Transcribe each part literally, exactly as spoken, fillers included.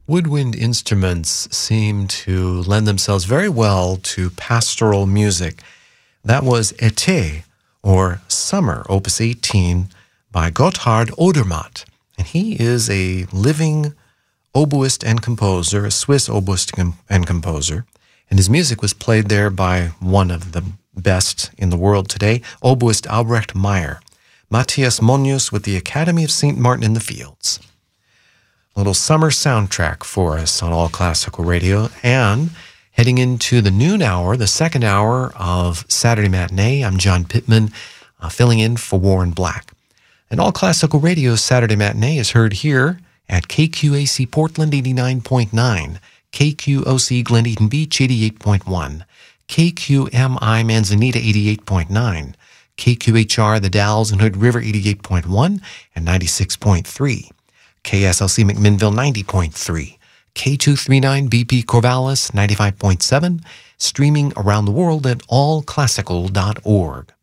Woodwind instruments seem to lend themselves very well to pastoral music. That was Été, or Summer, Opus eighteen, by Gotthard Odermatt. And he is a living oboist and composer, a Swiss oboist and composer. And his music was played there by one of the best in the world today, oboist Albrecht Meyer. Matthias Monius with the Academy of Saint Martin in the Fields. A little summer soundtrack for us on All Classical Radio. And heading into the noon hour, the second hour of Saturday Matinee, I'm John Pittman, uh, filling in for Warren Black. And All Classical Radio's Saturday Matinee is heard here at K Q A C Portland eighty-nine point nine, K Q O C Glen Eden Beach eighty-eight point one, K Q M I Manzanita eighty-eight point nine, K Q H R The Dalles and Hood River eighty-eight point one and ninety-six point three. K S L C McMinnville ninety point three, K two thirty-nine B P Corvallis ninety-five point seven, streaming around the world at all classical dot org.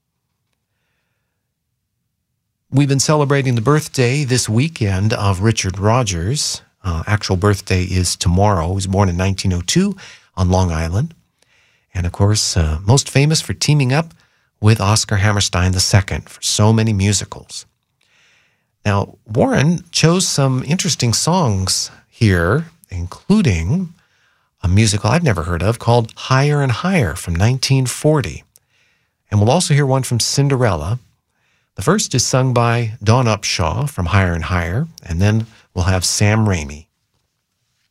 We've been celebrating the birthday this weekend of Richard Rodgers. Uh, actual birthday is tomorrow. He was born in nineteen oh two on Long Island. And of course, uh, most famous for teaming up with Oscar Hammerstein the Second for so many musicals. Now, Warren chose some interesting songs here, including a musical I've never heard of called Higher and Higher from nineteen forty. And we'll also hear one from Cinderella. The first is sung by Dawn Upshaw from Higher and Higher, and then we'll have Sam Raimi.